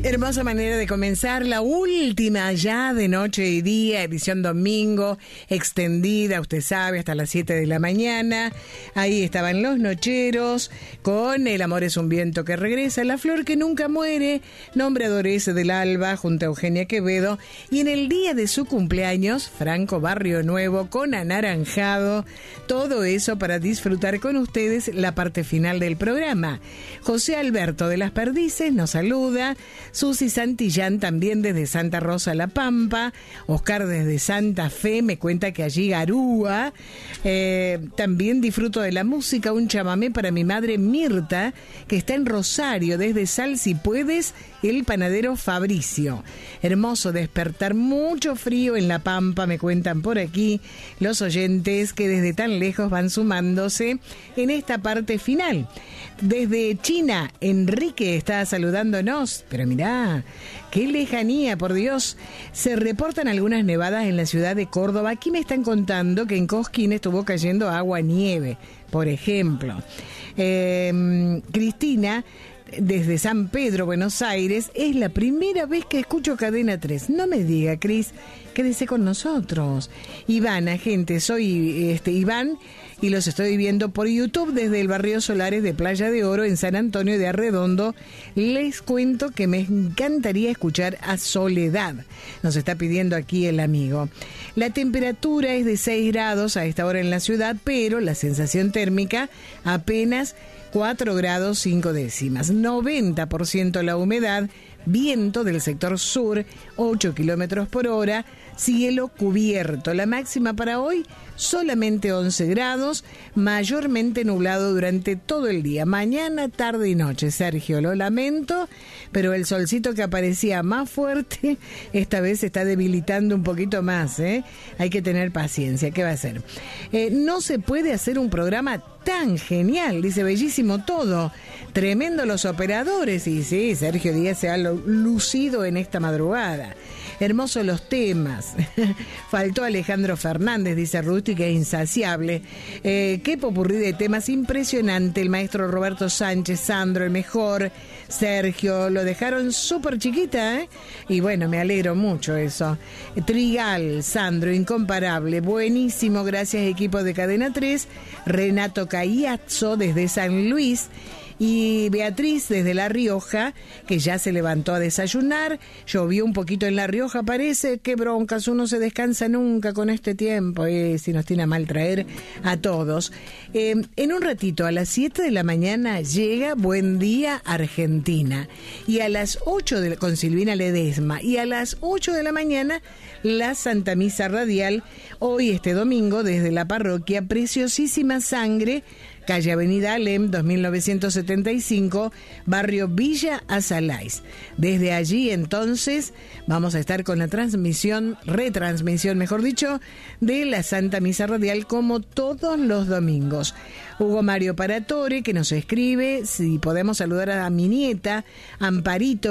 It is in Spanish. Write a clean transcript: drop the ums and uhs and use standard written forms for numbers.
Hermosa manera de comenzar la última ya de Noche y Día, edición domingo, extendida, usted sabe, hasta las 7 de la mañana. Ahí estaban los nocheros, con El amor es un viento que regresa, La flor que nunca muere, Nombre adorece del alba, junto a Eugenia Quevedo. Y en el día de su cumpleaños, Franco Barrio Nuevo, con Anaranjado. Todo eso para disfrutar con ustedes la parte final del programa. José Alberto de las Perdices nos saluda. Susi Santillán también desde Santa Rosa La Pampa. Oscar desde Santa Fe me cuenta que allí garúa. También disfruto de la música, un chamamé para mi madre Mirta, que está en Rosario, desde Sal si puedes, el panadero Fabricio. Hermoso despertar, mucho frío en La Pampa, me cuentan por aquí los oyentes que desde tan lejos van sumándose en esta parte final. Desde China, Enrique está saludándonos, pero mirá, qué lejanía, por Dios. Se reportan algunas nevadas en la ciudad de Córdoba. Aquí me están contando que en Cosquín estuvo cayendo agua-nieve, por ejemplo. Cristina, desde San Pedro, Buenos Aires, es la primera vez que escucho Cadena 3. No me diga, Cris, quédese con nosotros. Ivana, gente, soy Iván y los estoy viendo por YouTube desde el barrio Solares de Playa de Oro en San Antonio de Arredondo. Les cuento que me encantaría escuchar a Soledad. Nos está pidiendo aquí el amigo. La temperatura es de 6 grados a esta hora en la ciudad, pero la sensación térmica apenas 4 grados 5 décimas. 90% la humedad, viento del sector sur, 8 kilómetros por hora, cielo cubierto. La máxima para hoy, solamente 11 grados, mayormente nublado durante todo el día, mañana, tarde y noche. Sergio, lo lamento, pero el solcito que aparecía más fuerte, esta vez se está debilitando un poquito más, ¿eh? Hay que tener paciencia, ¿qué va a hacer? No se puede hacer un programa tan genial, dice, bellísimo todo, tremendo los operadores, y sí, Sergio Díaz se ha lucido en esta madrugada. Hermosos los temas. Faltó Alejandro Fernández, dice Rusti, que es insaciable. Qué popurrí de temas impresionante. El maestro Roberto Sánchez, Sandro, el mejor. Sergio, lo dejaron súper chiquita, ¿eh? Y bueno, me alegro mucho eso. Trigal, Sandro, incomparable. Buenísimo, gracias equipo de Cadena 3. Renato Caiazzo desde San Luis. Y Beatriz desde La Rioja, que ya se levantó a desayunar. Llovió un poquito en La Rioja, parece. Qué broncas, uno se descansa nunca con este tiempo. Si nos tiene a mal traer a todos. En un ratito, a las 7 de la mañana, llega Buen Día Argentina. Y a las 8 con Silvina Ledesma. Y a las 8 de la mañana, la Santa Misa Radial. Hoy, este domingo, desde la parroquia Preciosísima Sangre, calle Avenida Alem, 2975, barrio Villa Azalais. Desde allí, entonces, vamos a estar con la retransmisión, mejor dicho, de la Santa Misa Radial, como todos los domingos. Hugo Mario Paratore, que nos escribe si podemos saludar a mi nieta, Amparito,